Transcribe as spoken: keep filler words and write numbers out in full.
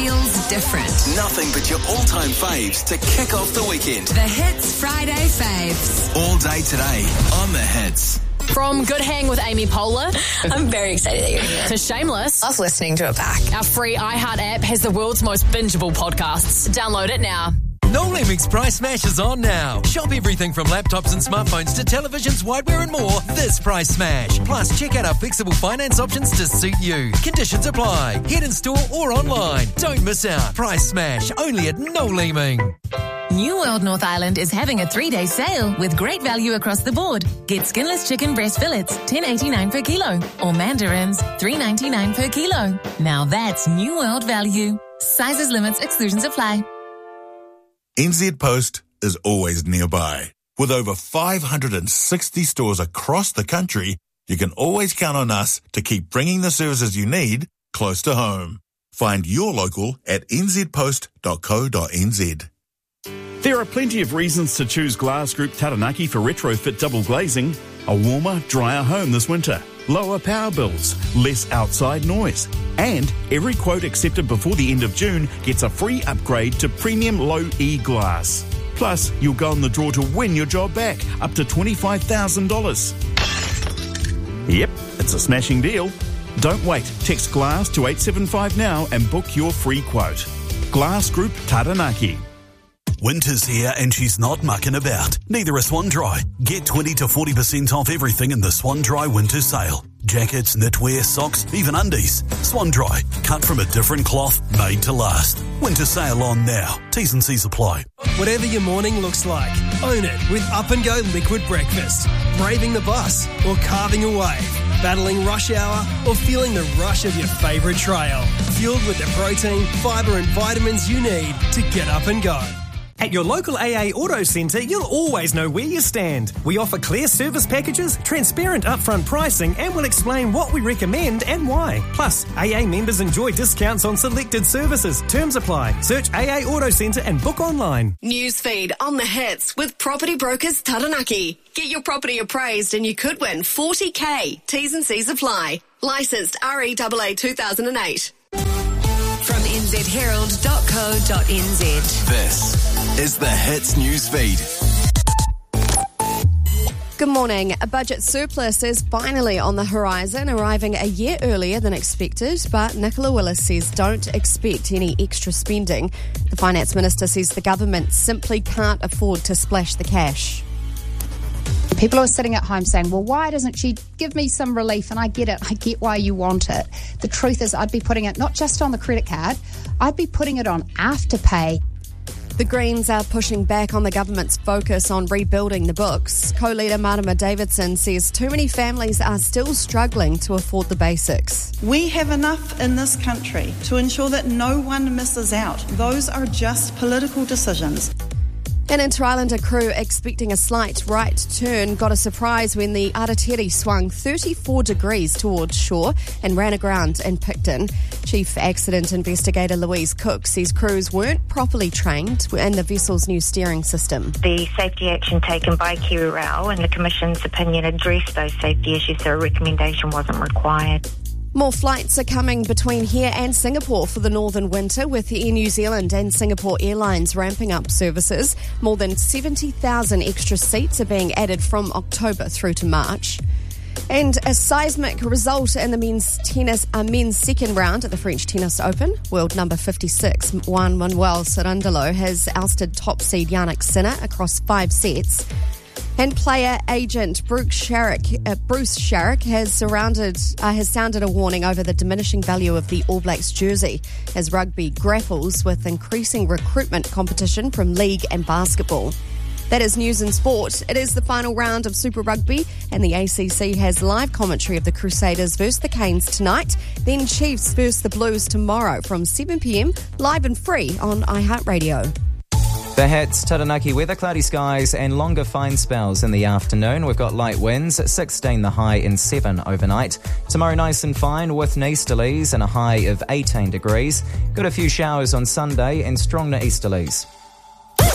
feels different. Nothing but your all-time faves to kick off the weekend. The Hits Friday Faves. All day today on The Hits. From Good Hang with Amy Poehler I'm very excited that you're here. to Shameless, Love listening to it back. our free iHeart app has the world's most bingeable podcasts. Download it now. No Limits Price Smash is on now. Shop everything from laptops and smartphones to televisions, whiteware and more this Price Smash. Plus, check out our flexible finance options to suit you. Conditions apply. Head in store or online. Don't miss out. Price Smash, only at No Leeming. New World North Island is having a three-day sale with great value across the board. Get skinless chicken breast fillets, ten eighty-nine per kilo, or mandarins, three ninety-nine per kilo. Now that's New World value. Sizes, limits, exclusions apply. N Z Post is always nearby. With over five hundred sixty stores across the country, you can always count on us to keep bringing the services you need close to home. Find your local at n z post dot co dot n z. There are plenty of reasons to choose Glass Group Taranaki for retrofit double glazing. A warmer, drier home this winter. Lower power bills, less outside noise. And every quote accepted before the end of June gets a free upgrade to premium low E glass. Plus, you'll go in the draw to win your job back, up to twenty-five thousand dollars. Yep, it's a smashing deal. Don't wait. Text GLASS to eight seven five now and book your free quote. Glass Group Taranaki. Winter's here and she's not mucking about. Neither is Swan Dry. Get twenty to forty percent off everything in the Swan Dry winter sale. Jackets, knitwear, socks, even undies. Swan Dry, cut from a different cloth, made to last. Winter sale on now. T's and C's apply. Whatever your morning looks like, own it with Up and Go Liquid Breakfast. Braving the bus or carving a wave. Battling rush hour or feeling the rush of your favourite trail. Fueled with the protein, fibre and vitamins you need to get up and go. At your local A A Auto Centre, you'll always know where you stand. We offer clear service packages, transparent upfront pricing, and we'll explain what we recommend and why. Plus, A A members enjoy discounts on selected services. Terms apply. Search A A Auto Centre and book online. Newsfeed on The Hits with Property Brokers Taranaki. Get your property appraised and you could win forty K. T's and C's apply. Licensed R E A A two thousand eight. From n z herald dot co dot n z. This is the Hits News Feed. Good morning. A budget surplus is finally on the horizon, arriving a year earlier than expected, but Nicola Willis says don't expect any extra spending. The Finance Minister says the government simply can't afford to splash the cash. People are sitting at home saying, well, why doesn't she give me some relief? And I get it. I get why you want it. The truth is I'd be putting it not just on the credit card, I'd be putting it on Afterpay. The Greens are pushing back on the government's focus on rebuilding the books. Co-leader Marama Davidson says too many families are still struggling to afford the basics. We have enough in this country to ensure that no one misses out. Those are just political decisions. An Inter-Islander crew expecting a slight right turn got a surprise when the Aratiri swung thirty-four degrees towards shore and ran aground in Picton. Chief Accident Investigator Louise Cook says crews weren't properly trained in the vessel's new steering system. The safety action taken by KiwiRail and the Commission's opinion addressed those safety issues, so a recommendation wasn't required. More flights are coming between here and Singapore for the northern winter, with Air New Zealand and Singapore Airlines ramping up services. More than seventy thousand extra seats are being added from October through to March. And a seismic result in the men's tennis, uh, men's second round at the French Tennis Open. World number fifty-six, Juan Manuel Cerundolo, has ousted top seed Yannick Sinner across five sets. And player agent Bruce Sharrock, uh, Bruce Sharrock has surrounded uh, has sounded a warning over the diminishing value of the All Blacks jersey as rugby grapples with increasing recruitment competition from league and basketball. That is news and sport. It is the final round of Super Rugby, and the A C C has live commentary of the Crusaders versus the Canes tonight, then Chiefs versus the Blues tomorrow from seven p.m, live and free on iHeartRadio. The Hits, Taranaki weather, cloudy skies and longer fine spells in the afternoon. We've got light winds, sixteen the high and seven overnight. Tomorrow nice and fine with easterlies and a high of eighteen degrees. Got a few showers on Sunday and strong easterlies.